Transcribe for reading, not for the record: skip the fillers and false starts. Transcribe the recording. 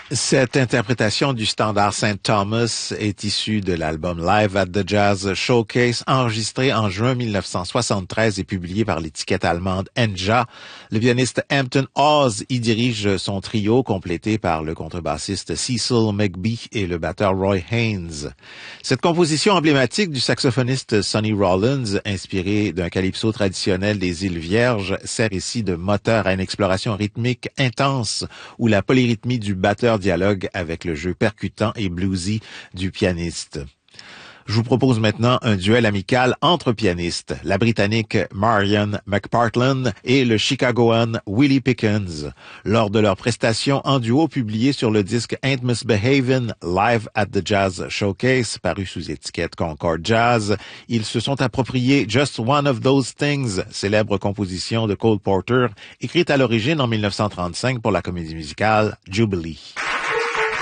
Cette interprétation du standard St. Thomas est issue de l'album Live at the Jazz Showcase, enregistré en juin 1973 et publié par l'étiquette allemande Enja. Le pianiste Hampton Hawes y dirige son trio, complété par le contrebassiste Cecil McBee et le batteur Roy Haynes. Cette composition emblématique du saxophoniste Sonny Rollins, inspirée d'un calypso traditionnel des îles Vierges, sert ici de moteur à une exploration rythmique intense où la polyrythmie du batteur dialogue avec le jeu percutant et bluesy du pianiste. Je vous propose maintenant un duel amical entre pianistes, la Britannique Marian McPartland et le Chicagoan Willie Pickens. Lors de leur prestation en duo publiée sur le disque Ain't Misbehavin' Live at the Jazz Showcase, paru sous étiquette Concord Jazz, ils se sont appropriés Just One of Those Things, célèbre composition de Cole Porter, écrite à l'origine en 1935 pour la comédie musicale Jubilee.